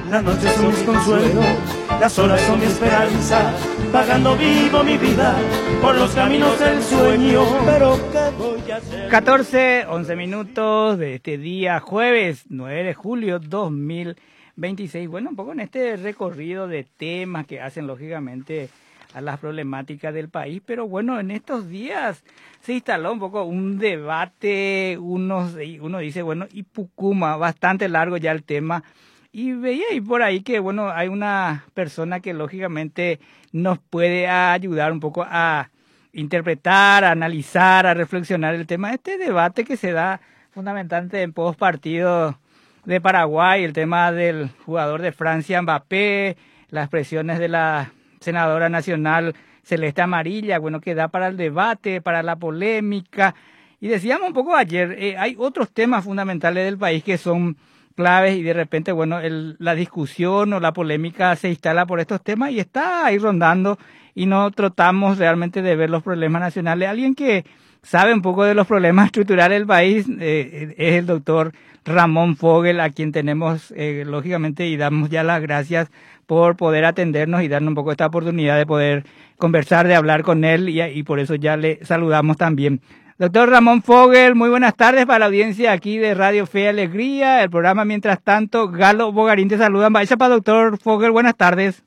Las noches son mis consuelos, las horas son mi esperanza, vagando vivo mi vida por los caminos del sueño. Pero ¿qué voy a hacer? 14:11 minutos de este día, jueves 9 de julio 2026. Bueno, un poco en este recorrido de temas que hacen lógicamente a las problemáticas del país, pero bueno, en estos días se instaló un poco un debate, uno dice, bueno, y Pucuma, bastante largo ya el tema, y veía ahí por ahí que, bueno, hay una persona que lógicamente nos puede ayudar un poco a interpretar, a analizar, a reflexionar el tema de este debate que se da fundamentalmente en post partido de Paraguay, el tema del jugador de Francia, Mbappé, las presiones de la senadora nacional Celeste Amarilla, bueno, que da para el debate, para la polémica. Y decíamos un poco ayer, hay otros temas fundamentales del país que son claves y de repente, bueno, la discusión o la polémica se instala por estos temas y está ahí rondando y no tratamos realmente de ver los problemas nacionales. Alguien que sabe un poco de los problemas estructurales del país es el doctor Ramón Fogel, a quien tenemos lógicamente y damos ya las gracias por poder atendernos y darnos un poco esta oportunidad de poder conversar, de hablar con él y por eso ya le saludamos también. Doctor Ramón Fogel, muy buenas tardes para la audiencia aquí de Radio Fe y Alegría, el programa Mientras Tanto. Galo Bogarín te saluda. Vaya para doctor Fogel, buenas tardes.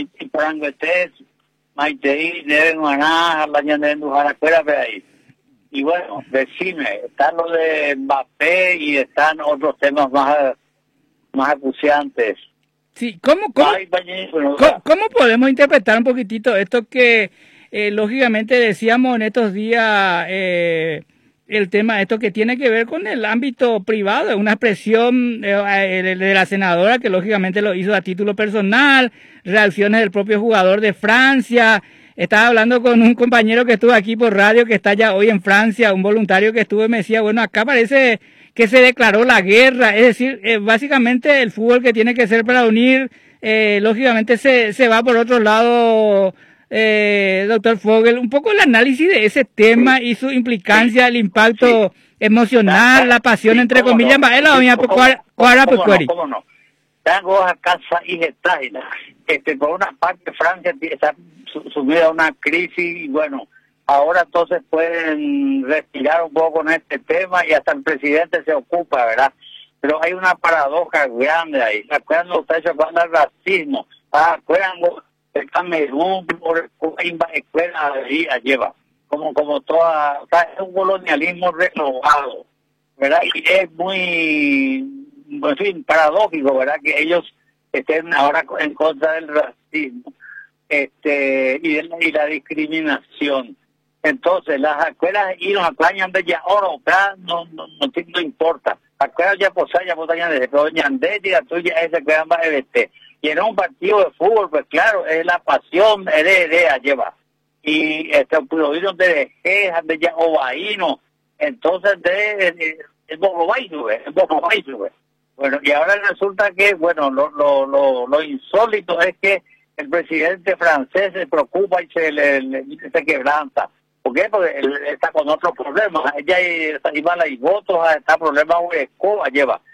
Y bueno, decime, está lo de Mbappé y están otros temas más acuciantes. Sí, ¿cómo podemos interpretar un poquitito esto que lógicamente decíamos en estos días, el tema esto que tiene que ver con el ámbito privado, una expresión de la senadora que lógicamente lo hizo a título personal, reacciones del propio jugador de Francia? Estaba hablando con un compañero que estuvo aquí por radio, que está ya hoy en Francia, un voluntario que estuvo y me decía, bueno, acá parece que se declaró la guerra, es decir, básicamente el fútbol que tiene que ser para unir, lógicamente se va por otro lado, doctor Fogel, un poco el análisis de ese tema y su implicancia, el impacto emocional, la pasión, entre comillas, ¿Cómo no? Tengo a casa y está, por una parte Francia está sumida a una crisis y bueno, ahora entonces pueden respirar un poco con este tema y hasta el presidente se ocupa, ¿verdad? Pero hay una paradoja grande ahí. ¿Acuerdan ustedes cuando el racismo? ¿Acuerdan el Camerún por escuela ahí lleva? Como toda, o sea, es un colonialismo renovado, ¿verdad? Y es muy, en fin, paradójico, ¿verdad? Que ellos estén ahora en contra del racismo y la discriminación. Entonces, las escuelas y nos apañan de ya oro, no importa. Las escuelas ya posañan desde pero ñandé y la tuya es de que ambas EBT. Y en un partido de fútbol, pues claro, es la pasión, lleva. Y prohibido de dejejas de ya ovaíno. Entonces, es bocobaino, Bueno, y ahora resulta que, bueno, lo insólito es que el presidente francés se preocupa y se quebranta. ¿Por qué? Porque él está con otros problemas. Ella iba y votos, está problemas de escoba lleva.